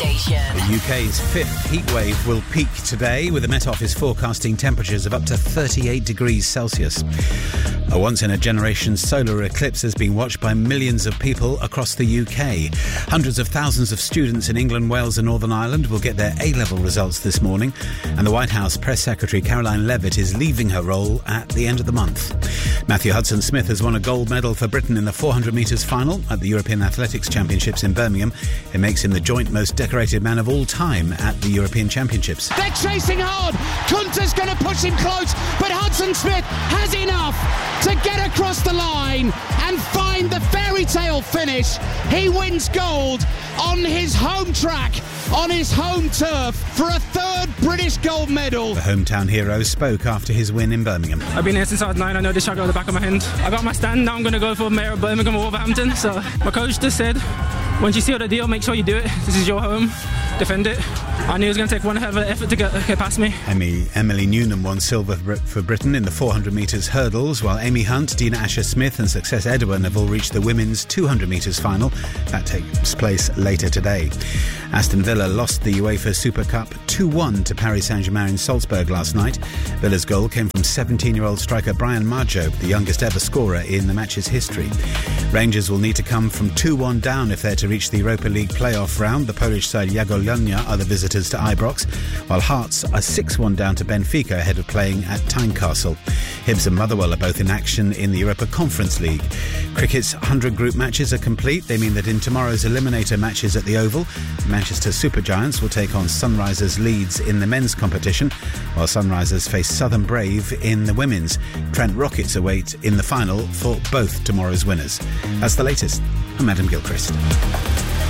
station. The UK's fifth heatwave will peak today, with the Met Office forecasting temperatures of up to 38 degrees Celsius. A once-in-a-generation solar eclipse has been watched by millions of people across the UK. Hundreds of thousands of students in England, Wales and Northern Ireland will get their A-level results this morning, and the White House Press Secretary Caroline Levitt is leaving her role at the end of the month. Matthew Hudson-Smith has won a gold medal for Britain in the 400 metres final at the European Athletics Championships in Birmingham. It makes him the joint most decorated man of all time at the European Championships. They're chasing hard. Kunter's going to push him close, but Hudson-Smith has enough to get across the line and find the fairy tale finish. He wins gold on his home track, on his home turf, for a third British gold medal. The hometown hero spoke after his win in Birmingham. I've been here since I was 9. I know this shot got at the back of my hand. I got my stand. Now I'm going to go for Mayor of Birmingham or Wolverhampton. So my coach just said, once you seal the deal, make sure you do it. This is your home. Defend it. I knew it was going to take one hell of an effort to get past me. Emily Newnham won silver for Britain in the 400 metres hurdles, while Amy Hunt, Dina Asher-Smith and Success Edwin have all reached the women's 200 metres final. That takes place later today. Aston Villa lost the UEFA Super Cup 2-1 to Paris Saint-Germain in Salzburg last night. Villa's goal came from 17-year-old striker Brian Maggio, the youngest ever scorer in the match's history. Rangers will need to come from 2-1 down if they're to reach the Europa League playoff round. The Polish side Jagiellonia are the visitors to Ibrox, while Hearts are 6-1 down to Benfica ahead of playing at Tynecastle. Hibs and Motherwell are both in action in the Europa Conference League. Cricket's 100 group matches are complete. They mean that in tomorrow's eliminator matches at the Oval, Manchester Supergiants will take on Sunrisers Leeds in the men's competition, while Sunrisers face Southern Brave in the women's. Trent Rockets await in the final for both tomorrow's winners. That's the latest. I'm Adam Gilchrist.